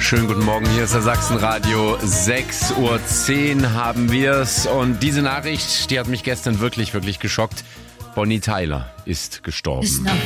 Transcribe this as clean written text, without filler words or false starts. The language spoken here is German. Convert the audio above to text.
Schönen guten Morgen, hier ist der Sachsenradio. 6:10 Uhr haben wir's. Und diese Nachricht, die hat mich gestern wirklich, wirklich geschockt. Bonnie Tyler ist gestorben.